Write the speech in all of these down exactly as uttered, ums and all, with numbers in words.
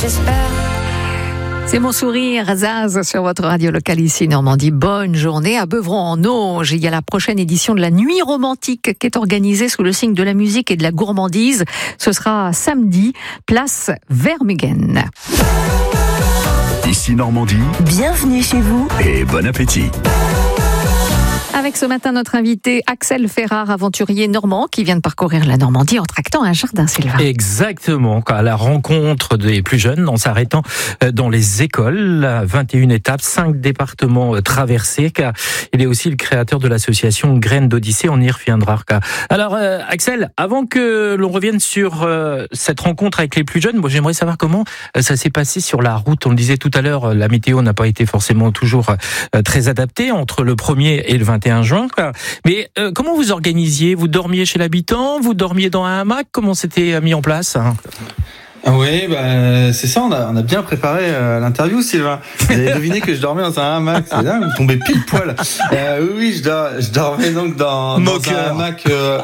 j'espère. C'est mon sourire, Zaz, sur votre radio locale ici, Normandie. Bonne journée à Beuvron-en-Auge. Il y a la prochaine édition de la Nuit romantique qui est organisée sous le signe de la musique et de la gourmandise. Ce sera samedi, place Vermegen. Ici Normandie. Bienvenue chez vous. Et bon appétit. Avec ce matin notre invité Axel Ferrard, aventurier normand qui vient de parcourir la Normandie en tractant un jardin, Sylvain. Exactement, à la rencontre des plus jeunes en s'arrêtant dans les écoles. vingt et une étapes, cinq départements traversés. Il est aussi le créateur de l'association Graines d'Odyssée, on y reviendra. Alors euh, Axel, avant que l'on revienne sur euh, cette rencontre avec les plus jeunes, moi j'aimerais savoir comment ça s'est passé sur la route. On le disait tout à l'heure, la météo n'a pas été forcément toujours euh, très adaptée entre le premier et le vingt et un juin. Mais euh, comment vous organisiez ? Vous dormiez chez l'habitant ? Vous dormiez dans un hamac ? Comment c'était mis en place ? Oui, bah, c'est ça, on a, on a bien préparé euh, l'interview, Sylvain. Vous avez deviné que je dormais dans un hamac, c'est dingue, vous tombez pile poil. Euh, oui, oui, je, dor, je dormais donc dans, dans un hamac. Euh...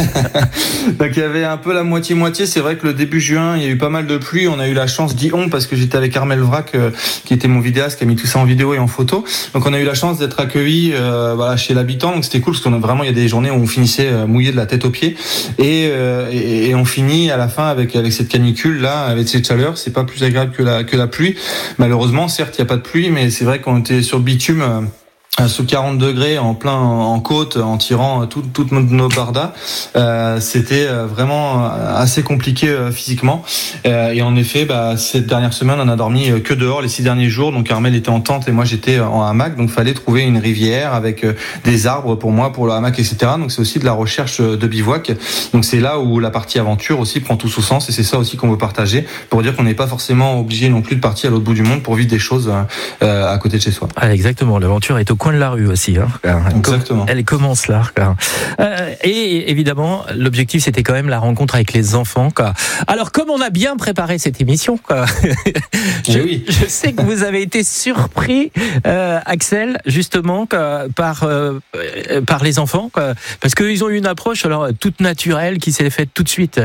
donc il y avait un peu la moitié-moitié. C'est vrai que le début juin, il y a eu pas mal de pluie. On a eu la chance, dis on, parce que j'étais avec Armel Vrac, euh, qui était mon vidéaste, qui a mis tout ça en vidéo et en photo. Donc on a eu la chance d'être accueillis euh, voilà, chez l'habitant. Donc c'était cool, parce qu'on a vraiment, il y a des journées où on finissait euh, mouillé de la tête aux pieds. Et, euh, et, et on finit à la fin avec, avec cette canicule là. Avec cette chaleur, c'est pas plus agréable que la que la pluie. Malheureusement, certes, il y a pas de pluie, mais c'est vrai qu'on était sur le bitume euh, sous quarante degrés, en plein en côte, en tirant toutes toutes nos bardas. Euh, c'était vraiment assez compliqué euh, physiquement. Euh, et en effet, bah, cette dernière semaine, on a dormi que dehors les six derniers jours. Donc Armel était en tente et moi j'étais en hamac. Donc fallait trouver une rivière avec euh, des arbres pour moi, pour le hamac, et cetera. Donc c'est aussi de la recherche de bivouac. Donc c'est là où la partie aventure aussi prend tout son sens. Et c'est ça aussi qu'on veut partager pour dire qu'on n'est pas forcément obligé non plus de partir à l'autre bout du monde pour vivre des choses euh, à côté de chez soi. Ah, exactement, l'aventure est au coin de la rue aussi. Hein. Exactement. Elle commence là. Euh, et évidemment, l'objectif c'était quand même la rencontre avec les enfants. Quoi. Alors, comme on a bien préparé cette émission, quoi, je, oui. je sais que vous avez été surpris, euh, Axel, justement, quoi, par euh, par les enfants, quoi, parce qu'ils ont eu une approche alors toute naturelle qui s'est faite tout de suite.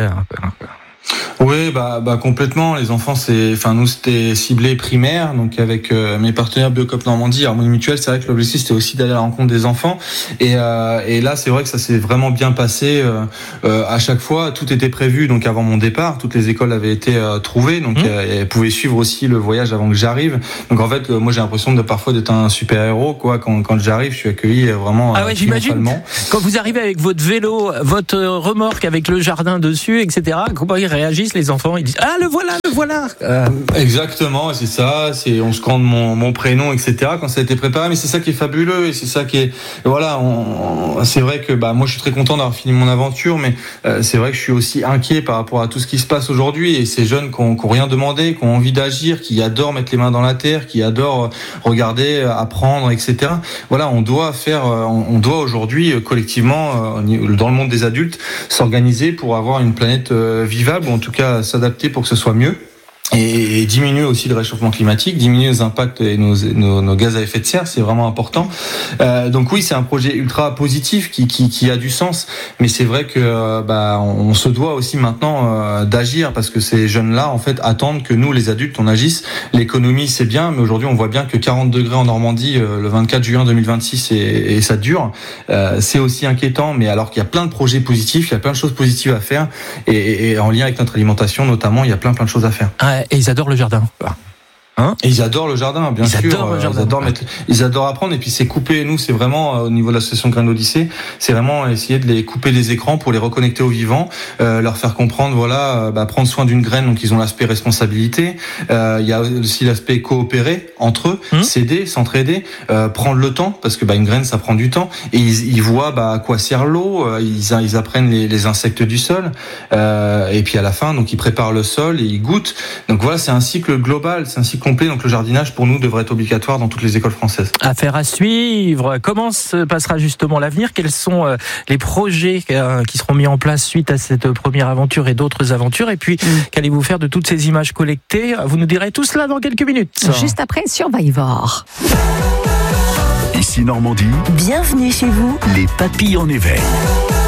Oui, bah, bah complètement. Les enfants, c'est, enfin nous c'était ciblé primaire, donc avec euh, mes partenaires Biocoop Normandie, Harmonie Mutuelle. C'est vrai que l'objectif c'était aussi d'aller à la rencontre des enfants. Et, euh, et là, c'est vrai que ça s'est vraiment bien passé. Euh, euh, à chaque fois, tout était prévu. Donc avant mon départ, toutes les écoles avaient été euh, trouvées, donc mmh. euh, elles pouvaient suivre aussi le voyage avant que j'arrive. Donc en fait, euh, moi j'ai l'impression de parfois d'être un super héros, quoi. Quand, quand j'arrive, je suis accueilli vraiment. Ah ouais, euh, j'imagine. Quand vous arrivez avec votre vélo, votre remorque avec le jardin dessus, et cetera. Comment ils réagissent les enfants? Ils disent ah le voilà, le voilà. Euh... Exactement, c'est ça. C'est on scande mon mon prénom, et cetera. Quand ça a été préparé, mais c'est ça qui est fabuleux et c'est ça qui est voilà. On, on, c'est vrai que bah moi je suis très content d'avoir fini mon aventure, mais euh, c'est vrai que je suis aussi inquiet par rapport à tout ce qui se passe aujourd'hui et ces jeunes qui ont, qui ont rien demandé, qui ont envie d'agir, qui adorent mettre les mains dans la terre, qui adorent regarder, apprendre, et cetera. Voilà, on doit faire, on doit aujourd'hui collectivement dans le monde des adultes s'organiser pour avoir une planète vivable ou en tout cas s'adapter pour que ce soit mieux. Et diminuer aussi le réchauffement climatique, diminuer nos impacts et nos, nos, nos gaz à effet de serre, c'est vraiment important. Euh, donc oui, c'est un projet ultra positif qui, qui, qui a du sens, mais c'est vrai que bah on, on se doit aussi maintenant euh, d'agir parce que ces jeunes-là en fait attendent que nous les adultes on agisse. L'économie c'est bien, mais aujourd'hui on voit bien que quarante degrés en Normandie euh, le vingt-quatre juin deux mille vingt-six et, et ça dure. Euh, c'est aussi inquiétant, mais alors qu'il y a plein de projets positifs, il y a plein de choses positives à faire et, et, et en lien avec notre alimentation notamment, il y a plein plein de choses à faire. Ouais. Et ils adorent le jardin. Hein et ils adorent le jardin, bien ils sûr. Adorent le jardin. Ils adorent mettre, ils adorent apprendre. Et puis c'est couper. Nous, c'est vraiment au niveau de l'association Graines d'Odyssée, c'est vraiment essayer de les couper des écrans pour les reconnecter au vivant, euh, leur faire comprendre, voilà, bah, prendre soin d'une graine. Donc ils ont l'aspect responsabilité. Euh, il y a aussi l'aspect coopérer entre eux, mmh. s'aider, s'entraider, euh, prendre le temps parce que bah une graine ça prend du temps. Et ils, ils voient bah à quoi sert l'eau. Ils, ils apprennent les, les insectes du sol. Euh, et puis à la fin, donc ils préparent le sol et ils goûtent. Donc voilà, c'est un cycle global, c'est un cycle complet, donc le jardinage pour nous devrait être obligatoire dans toutes les écoles françaises. Affaire à suivre. Comment se passera justement l'avenir? Quels sont les projets qui seront mis en place suite à cette première aventure et d'autres aventures? Et puis, mmh. qu'allez-vous faire de toutes ces images collectées? Vous nous direz tout cela dans quelques minutes. Juste après Survivor. Ici Normandie. Bienvenue chez vous. Les papilles en éveil.